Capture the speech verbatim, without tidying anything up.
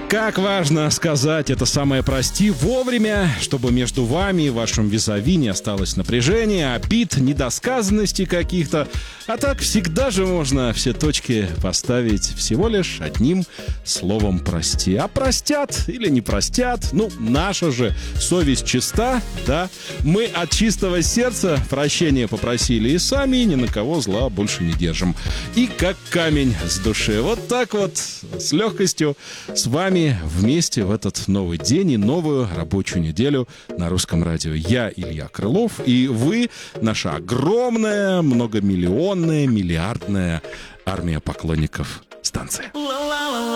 Как важно сказать это самое «прости» вовремя, чтобы между вами и вашим визави не осталось напряжения, обид, недосказанностей каких-то. А так всегда же можно все точки поставить всего лишь одним словом «прости». А простят или не простят, ну, наша же совесть чиста, да? Мы от чистого сердца прощения попросили и сами ни на кого зла больше не держим. И как камень с души. Вот так вот, с легкостью, с вами вместе в этот новый день и новую рабочую неделю на Русском радио. Я Илья Крылов, и вы, наша огромная, многомиллионная, миллиардная армия поклонников станции.